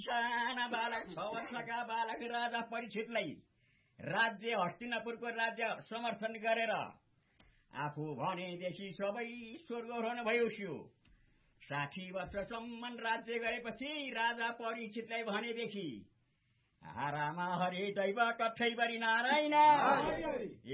साना बालक 6 वर्षका बालक राजा परीक्षितलाई राज्य हस्तिनापुरको राज्य समर्थन गरेर आफू भनेदेखि सबै स्वर्ग हुनुभयो। 60 वर्षसम्म राज्य गरेपछि राजा परीक्षितलाई भनेदेखि आरामा हरे दैव कठैबरी नारायण